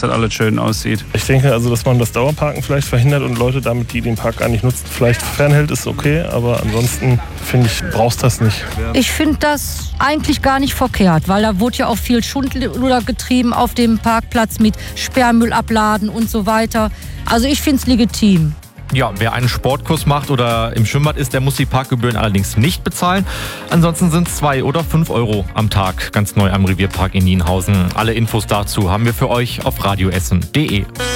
das alles schön aussieht. Ich denke also, dass man das Dauerparken vielleicht verhindert und Leute damit, die den Park gar nicht nutzen, vielleicht fernhält, ist okay. Aber ansonsten finde ich, brauchst das nicht. Ich finde das eigentlich gar nicht verkehrt, weil da wurde ja auch viel Schundluder getrieben auf dem Parkplatz mit Sperrmüll abladen und so weiter. Also ich finde es legitim. Ja, wer einen Sportkurs macht oder im Schwimmbad ist, der muss die Parkgebühren allerdings nicht bezahlen. Ansonsten sind es 2 oder 5 Euro am Tag, ganz neu am Revierpark in Nienhausen. Alle Infos dazu haben wir für euch auf radioessen.de.